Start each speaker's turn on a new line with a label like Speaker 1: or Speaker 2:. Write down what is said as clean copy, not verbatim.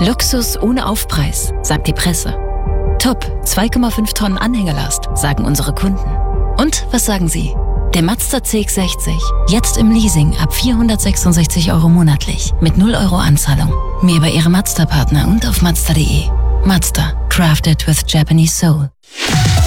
Speaker 1: Luxus ohne Aufpreis, sagt die Presse. Top, 2,5 Tonnen Anhängerlast, sagen unsere Kunden. Und was sagen Sie? Der Mazda CX-60, jetzt im Leasing ab 466 € monatlich, mit 0 € Anzahlung. Mehr bei Ihrem Mazda-Partner und auf Mazda.de. Mazda, crafted with Japanese soul.